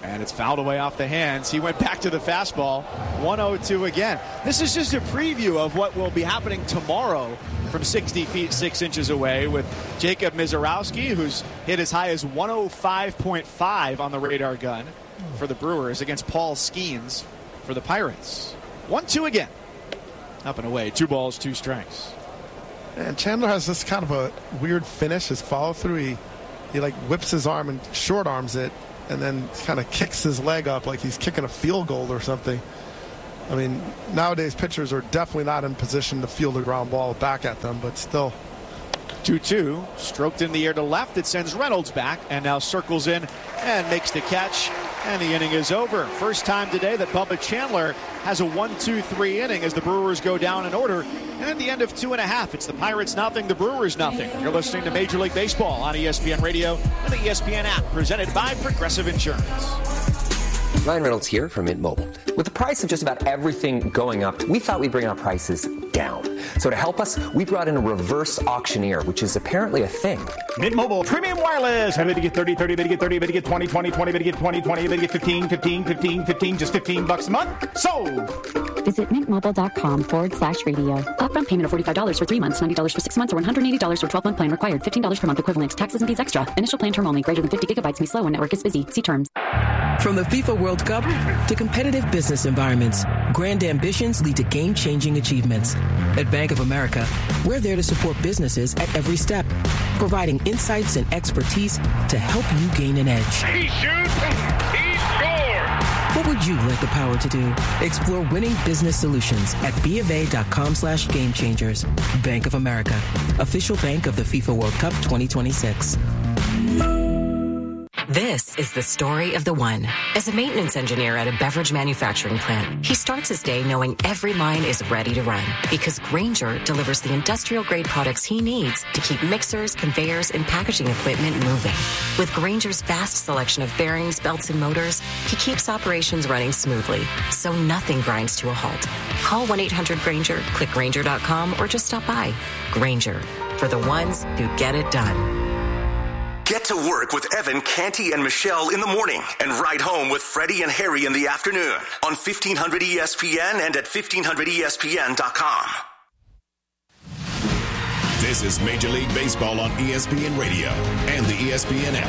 And it's fouled away off the hands. He went back to the fastball. one oh two again. This is just a preview of what will be happening tomorrow from sixty feet, six inches away with Jacob Mizorowski, who's hit as high as one oh five point five on the radar gun for the Brewers against Paul Skeens for the Pirates. one two again. Up and away. Two balls, two strikes. And Chandler has this kind of a weird finish, his follow-through. He, he like whips his arm and short arms it, and then kind of kicks his leg up like he's kicking a field goal or something. I mean, nowadays pitchers are definitely not in position to field a ground ball back at them, but still. two two, stroked in the air to left. It sends Reynolds back and now circles in and makes the catch. And the inning is over. First time today that Bubba Chandler has a one two three inning as the Brewers go down in order. And at the end of two and a half, it's the Pirates nothing, the Brewers nothing. You're listening to Major League Baseball on E S P N Radio and the E S P N app, presented by Progressive Insurance. Ryan Reynolds here from Mint Mobile. With the price of just about everything going up, we thought we'd bring our prices down. So to help us, we brought in a reverse auctioneer, which is apparently a thing. Mint Mobile Premium Wireless. How to get thirty, thirty, to get thirty, to get twenty, twenty, twenty, to get twenty, twenty, to get fifteen, fifteen, fifteen, fifteen, just fifteen bucks a month. Sold. Visit mintmobile.com forward slash radio. Upfront payment of forty-five dollars for three months, ninety dollars for six months, or one hundred eighty dollars for twelve-month plan required. fifteen dollars per month equivalent. Taxes and fees extra. Initial plan term only. Greater than fifty gigabytes may slow when network is busy. See terms. From the FIFA World Cup to competitive business environments, grand ambitions lead to game-changing achievements. At Bank of America, we're there to support businesses at every step, providing insights and expertise to help you gain an edge. He shoots, he scores! What would you like the power to do? Explore winning business solutions at bofa.com slash game changers. Bank of America, official bank of the FIFA World Cup twenty twenty-six. This is the story of the one. As a maintenance engineer at a beverage manufacturing plant, he starts his day knowing every line is ready to run because Grainger delivers the industrial-grade products he needs to keep mixers, conveyors, and packaging equipment moving. With Grainger's vast selection of bearings, belts, and motors, he keeps operations running smoothly, so nothing grinds to a halt. Call one eight hundred Grainger, click Grainger dot com, or just stop by. Grainger, for the ones who get it done. Get to work with Evan, Canty, and Michelle in the morning and ride home with Freddie and Harry in the afternoon on fifteen hundred E S P N and at fifteen hundred E S P N dot com. This is Major League Baseball on E S P N Radio and the E S P N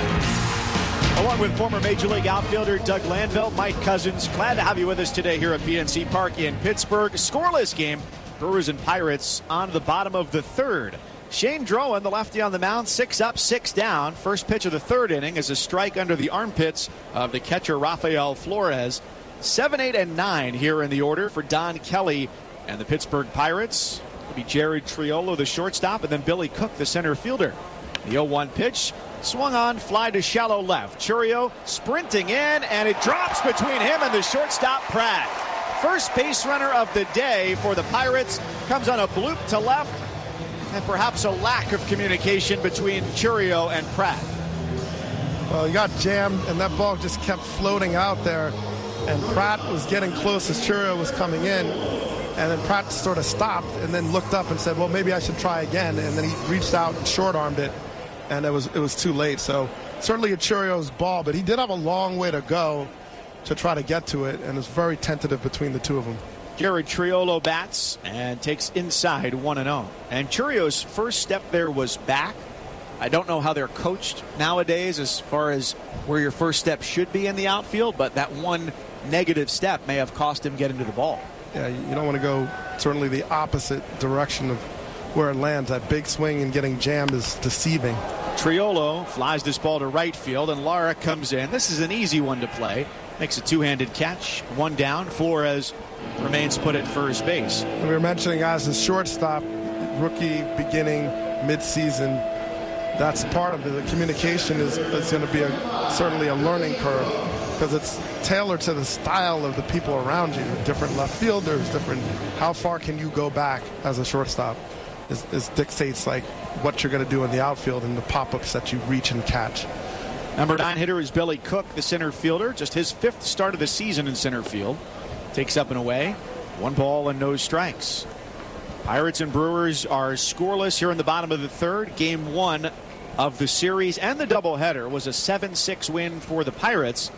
app. Along with former Major League outfielder Doug Landveld, Mike Cousins, glad to have you with us today here at P N C Park in Pittsburgh. Scoreless game, Brewers and Pirates on the bottom of the third. Shane Drowan, the lefty on the mound, six up, six down. First pitch of the third inning is a strike under the armpits of the catcher Rafael Flores. Seven, eight, and nine here in the order for Don Kelly and the Pittsburgh Pirates. It'll be Jared Triolo, the shortstop, and then Billy Cook, the center fielder. The oh one pitch swung on, fly to shallow left. Chourio sprinting in, and it drops between him and the shortstop Pratt. First base runner of the day for the Pirates comes on a bloop to left, and perhaps a lack of communication between Chourio and Pratt. Well, he got jammed, and that ball just kept floating out there, and Pratt was getting close as Chourio was coming in, and then Pratt sort of stopped and then looked up and said, well, maybe I should try again, and then he reached out and short-armed it, and it was it was too late. So certainly a Chourio's ball, but he did have a long way to go to try to get to it, and it was very tentative between the two of them. Jared Triolo bats and takes inside one and oh. And Chourio's first step there was back. I don't know how they're coached nowadays as far as where your first step should be in the outfield, but that one negative step may have cost him getting to the ball. Yeah, you don't want to go certainly the opposite direction of where it lands. That big swing and getting jammed is deceiving. Triolo flies this ball to right field, and Lara comes in. This is an easy one to play. Makes a two-handed catch. One down. Flores remains put at first base. We were mentioning as a shortstop, rookie, beginning, mid-season. That's part of it. The communication is, is going to be a, certainly a learning curve because it's tailored to the style of the people around you. Different left fielders, different. How far can you go back as a shortstop? Is, is dictates like what you're going to do in the outfield and the pop-ups that you reach and catch. Number nine hitter is Billy Cook, the center fielder. Just his fifth start of the season in center field. Takes up and away. One ball and no strikes. Pirates and Brewers are scoreless here in the bottom of the third. Game one of the series and the doubleheader was a seven six win for the Pirates.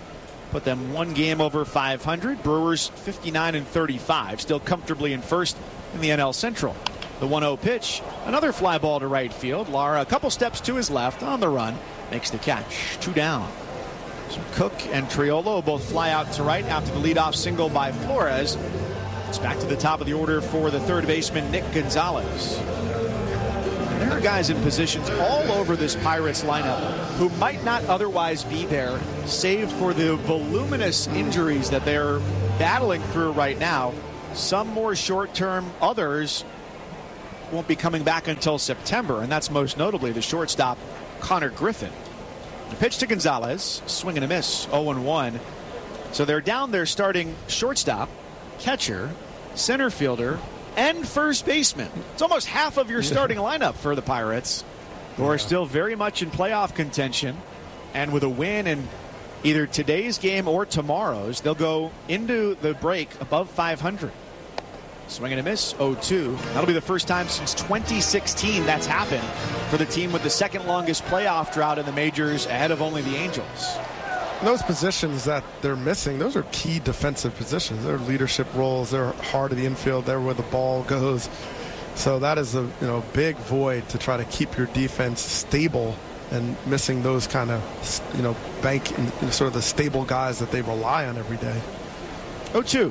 put them one game over five hundred. Brewers fifty-nine and thirty-five, still comfortably in first in the N L Central. The one oh pitch, another fly ball to right field. Lara a couple steps to his left on the run, makes the catch. Two down. So Cook and Triolo both fly out to right after the leadoff single by Flores. It's back to the top of the order for the third baseman, Nick Gonzalez. There are guys in positions all over this Pirates lineup who might not otherwise be there, save for the voluminous injuries that they're battling through right now. Some more short-term, others won't be coming back until September, and that's most notably the shortstop, Connor Griffin. The pitch to Gonzalez, swing and a miss, oh and one. So they're down there starting shortstop, catcher, center fielder, and first baseman. It's almost half of your starting lineup for the Pirates, who are still very much in playoff contention. And with a win in either today's game or tomorrow's, they'll go into the break above five hundred. Swing and a miss, oh two. That'll be the first time since twenty sixteen that's happened for the team with the second longest playoff drought in the majors, ahead of only the Angels. Those positions that they're missing, those are key defensive positions. They're leadership roles. They're heart of the infield. They're where the ball goes. So that is a you know big void to try to keep your defense stable, and missing those kind of you know bank and, and sort of the stable guys that they rely on every day. oh two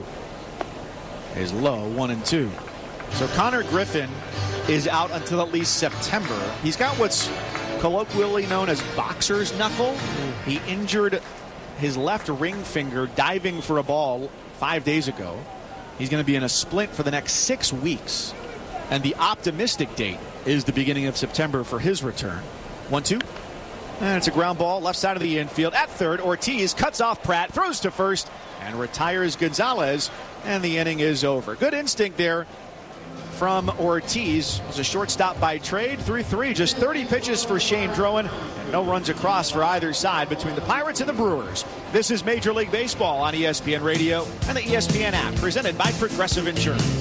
is low, one and two. So Connor Griffin is out until at least September. He's got what's colloquially known as boxer's knuckle. He injured his left ring finger diving for a ball five days ago. He's going to be in a splint for the next six weeks. And the optimistic date is the beginning of September for his return. one two. And it's a ground ball left side of the infield. At third, Ortiz cuts off Pratt, throws to first, and retires Gonzalez. And the inning is over. Good instinct there from Ortiz. It was a shortstop by trade. three three, just thirty pitches for Shane Drowan, and no runs across for either side between the Pirates and the Brewers. This is Major League Baseball on E S P N Radio and the E S P N app, presented by Progressive Insurance.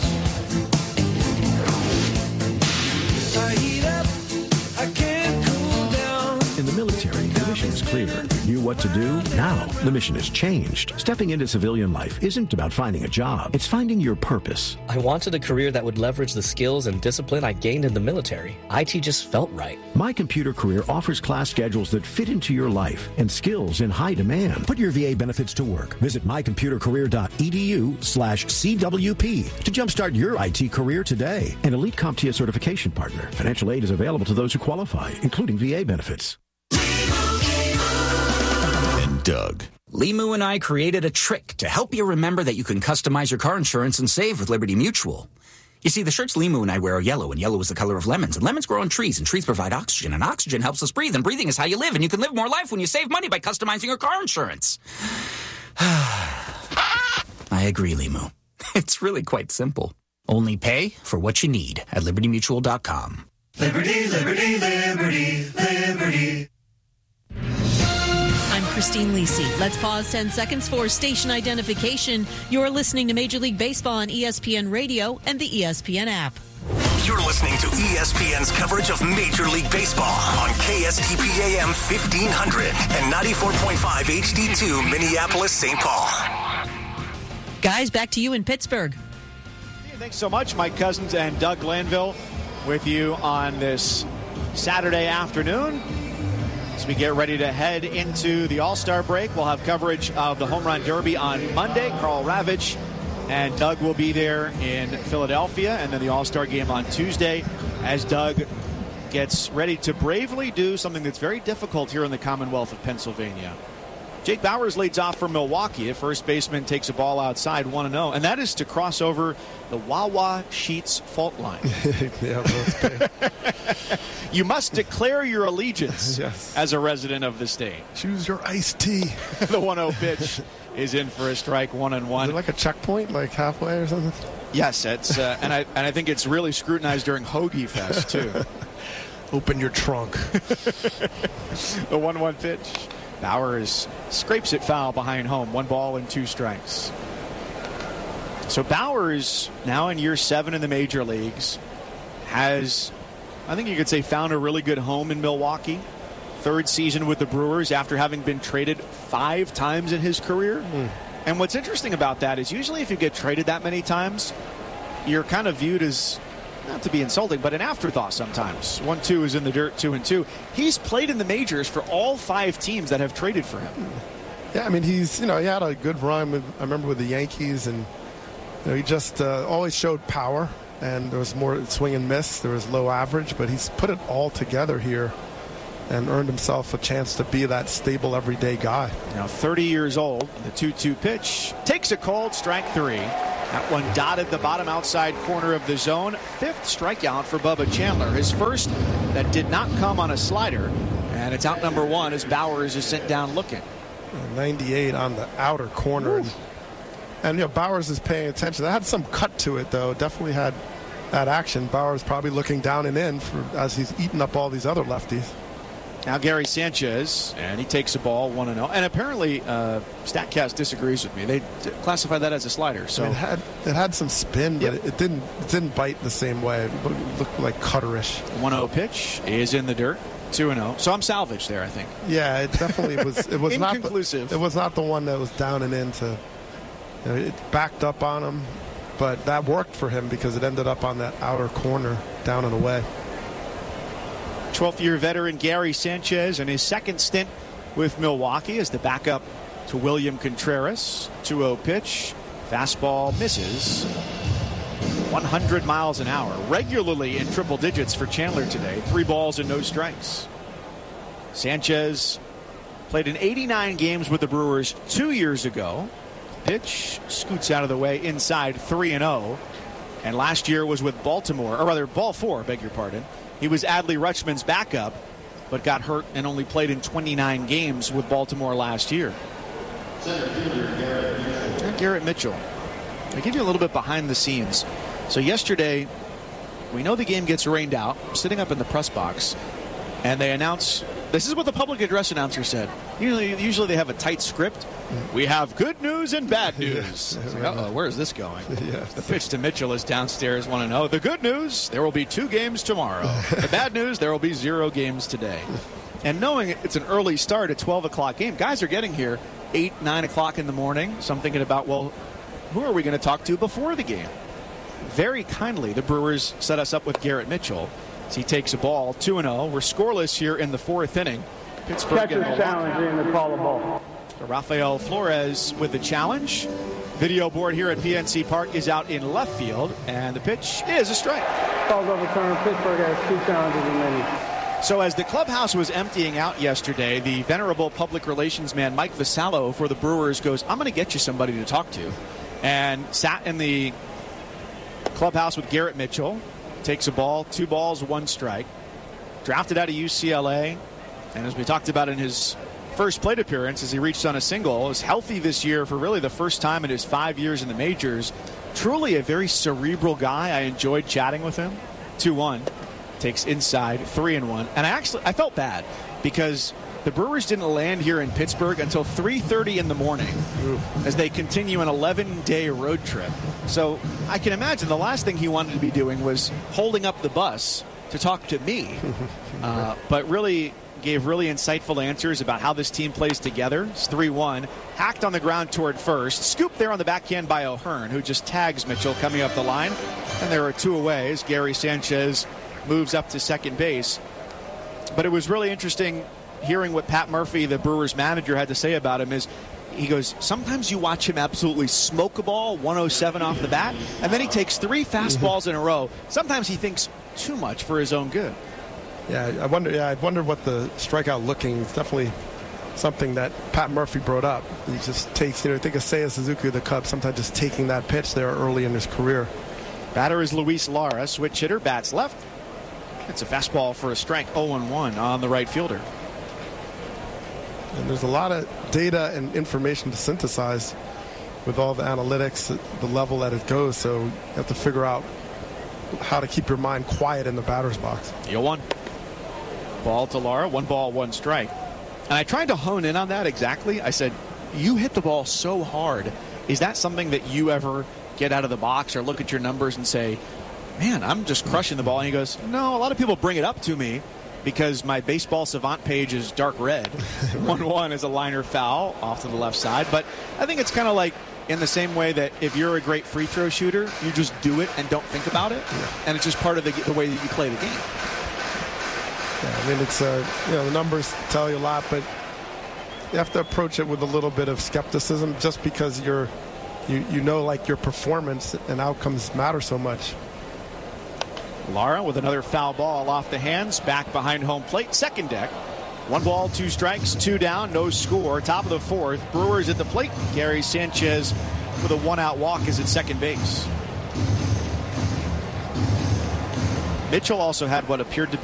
I heat up, I can't cool down. In the military, the mission is clear. You knew what to do? Now, the mission has changed. Stepping into civilian life isn't about finding a job. It's finding your purpose. I wanted a career that would leverage the skills and discipline I gained in the military. I T just felt right. My Computer Career offers class schedules that fit into your life and skills in high demand. Put your V A benefits to work. Visit mycomputercareer.edu slash CWP to jumpstart your I T career today. An Elite CompTIA certification partner. Financial aid is available to those who qualify, including V A benefits. And Doug. Limu and I created a trick to help you remember that you can customize your car insurance and save with Liberty Mutual. You see, the shirts Limu and I wear are yellow, and yellow is the color of lemons. And lemons grow on trees, and trees provide oxygen, and oxygen helps us breathe. And breathing is how you live, and you can live more life when you save money by customizing your car insurance. I agree, Limu. It's really quite simple. Only pay for what you need at liberty mutual dot com. Liberty, liberty, liberty, liberty. I'm Christine Lisi. Let's pause ten seconds for station identification. You're listening to Major League Baseball on E S P N Radio and the E S P N app. You're listening to E S P N's coverage of Major League Baseball on K S T P A M fifteen hundred and ninety-four point five H D two Minneapolis, Saint Paul. Guys, back to you in Pittsburgh. Hey, thanks so much, Mike Cousins and Doug Glanville, with you on this Saturday afternoon. As we get ready to head into the All-Star break, we'll have coverage of the Home Run Derby on Monday. Karl Ravech and Doug will be there in Philadelphia, and then the All-Star game on Tuesday as Doug gets ready to bravely do something that's very difficult here in the Commonwealth of Pennsylvania. Jake Bauers leads off for Milwaukee. A first baseman takes a ball outside, one and oh, and that is to cross over the Wawa Sheets fault line. Yeah, you must declare your allegiance yes. as a resident of the state. Choose your iced tea. The one oh pitch is in for a strike, one and one. Is it like a checkpoint, like halfway or something? Yes, it's uh, and I and I think it's really scrutinized during Hoagie Fest too. Open your trunk. The one one pitch. Bauers scrapes it foul behind home. One ball and two strikes. So Bauers, now in year seven in the major leagues, has, I think you could say, found a really good home in Milwaukee. third season with the Brewers after having been traded five times in his career. Mm. And what's interesting about that is usually if you get traded that many times, you're kind of viewed as, not to be insulting, but an afterthought sometimes. One, two is in the dirt, two and two. He's played in the majors for all five teams that have traded for him. Yeah, I mean, he's, you know, he had a good run with, I remember with the Yankees, and you know, he just uh, always showed power, and there was more swing and miss. There was low average, but he's put it all together here and earned himself a chance to be that stable, everyday guy. Now, thirty years old, the two two pitch takes a cold, strike three. That one dotted the bottom outside corner of the zone. Fifth strikeout for Bubba Chandler. His first that did not come on a slider. And it's out number one as Bowers is sent down looking. ninety-eight on the outer corner. And, and, you know, Bowers is paying attention. That had some cut to it, though. Definitely had that action. Bowers probably looking down and in for, as he's eating up all these other lefties. Now Gary Sanchez, and he takes the ball one and oh. And apparently, uh, StatCast disagrees with me. They d- classify that as a slider. So I mean, it had it had some spin, but yep. it, it didn't it didn't bite the same way. It looked, looked like cutterish. one oh pitch is in the dirt. two and oh. So I'm salvaged there, I think. Yeah, it definitely was. It was inconclusive. Not the, it was not the one that was down and into. You know, it backed up on him, but that worked for him because it ended up on that outer corner, down and away. twelfth-year veteran Gary Sanchez in his second stint with Milwaukee as the backup to William Contreras. two oh pitch. Fastball misses. one hundred miles an hour. Regularly in triple digits for Chandler today. Three balls and no strikes. Sanchez played in eighty-nine games with the Brewers two years ago. Pitch scoots out of the way inside three and oh. And last year was with Baltimore, or rather ball four, beg your pardon. He was Adley Rutschman's backup, but got hurt and only played in twenty-nine games with Baltimore last year. Garrett Mitchell. I'll give you a little bit behind the scenes. So yesterday, we know the game gets rained out. I'm sitting up in the press box, and they announce, this is what the public address announcer said. Usually, usually they have a tight script. We have good news and bad news. Like, uh-oh, where is this going? Yeah. The pitch to Mitchell is downstairs, one and oh. The good news, there will be two games tomorrow. The bad news, there will be zero games today. And knowing it's an early start, a twelve o'clock game, guys are getting here eight, nine o'clock in the morning. So I'm thinking about, well, who are we going to talk to before the game? Very kindly, the Brewers set us up with Garrett Mitchell. As he takes a ball, two and oh. We're scoreless here in the fourth inning. Pittsburgh Catcher's challenge and call the ball. Rafael Flores with the challenge. Video board here at P N C Park is out in left field, and the pitch is a strike. Calls overturned. Pittsburgh has two challenges remaining. So as the clubhouse was emptying out yesterday, the venerable public relations man Mike Vasallo for the Brewers goes, I'm going to get you somebody to talk to. And sat in the clubhouse with Garrett Mitchell. Takes a ball, two balls, one strike. Drafted out of U C L A. And as we talked about in his first plate appearance, as he reached on a single, is healthy this year for really the first time in his five years in the majors. Truly a very cerebral guy. I enjoyed chatting with him. two one. Takes inside, three and one. And I actually, I felt bad because the Brewers didn't land here in Pittsburgh until three thirty in the morning as they continue an eleven-day road trip. So I can imagine the last thing he wanted to be doing was holding up the bus to talk to me. Uh, but really gave really insightful answers about how this team plays together. It's three one. Hacked on the ground toward first. Scooped there on the backhand by O'Hearn, who just tags Mitchell coming up the line. And there are two away as Gary Sanchez moves up to second base. But it was really interesting hearing what Pat Murphy, the Brewers manager, had to say about him. Is he goes, sometimes you watch him absolutely smoke a ball, one oh seven off the bat, and then he takes three fastballs in a row. Sometimes he thinks too much for his own good. Yeah, I wonder. Yeah, I wonder what the strikeout looking is. Definitely something that Pat Murphy brought up. He just takes, you know, think of Seiya Suzuki, the Cubs, sometimes just taking that pitch there early in his career. Batter is Luis Lara, switch hitter, bats left. It's a fastball for a strike, oh one on the right fielder. And there's a lot of data and information to synthesize with all the analytics, the level that it goes. So you have to figure out how to keep your mind quiet in the batter's box. oh one. Ball to Lara, one ball, one strike. And I tried to hone in on that exactly. I said, you hit the ball so hard. Is that something that you ever get out of the box or look at your numbers and say, man, I'm just crushing the ball? And he goes, no, a lot of people bring it up to me, because my baseball savant page is dark red. one one is a liner foul off to the left side. But I think it's kind of like in the same way that if you're a great free throw shooter, you just do it and don't think about it. Yeah. And it's just part of the, the way that you play the game. Yeah, I mean, it's, uh, you know, the numbers tell you a lot, but you have to approach it with a little bit of skepticism just because you're, you, you know, like your performance and outcomes matter so much. Lara with another foul ball off the hands, back behind home plate, second deck. One ball, two strikes, two down, no score. Top of the fourth, Brewers at the plate. Gary Sanchez with a one-out walk is at second base. Mitchell also had what appeared to be